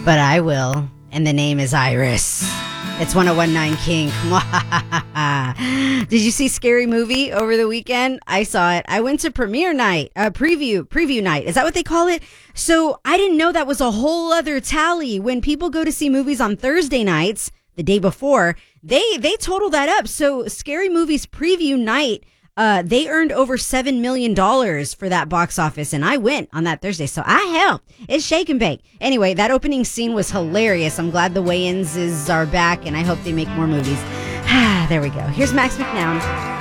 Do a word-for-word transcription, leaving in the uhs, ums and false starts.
but I will. And the name is Iris. It's one oh one point nine Kink. Did you see Scary Movie over the weekend? I saw it. I went to premiere night, uh, preview, preview night. Is that what they call it? So I didn't know that was a whole other tally. When people go to see movies on Thursday nights, the day before, they, they total that up. So Scary Movie's preview night, Uh, they earned over seven million dollars for that box office, and I went on that Thursday, so I helped. It's shake and bake. Anyway, that opening scene was hilarious. I'm glad the Wayans is, are back, and I hope they make more movies. There we go. Here's Max McNown.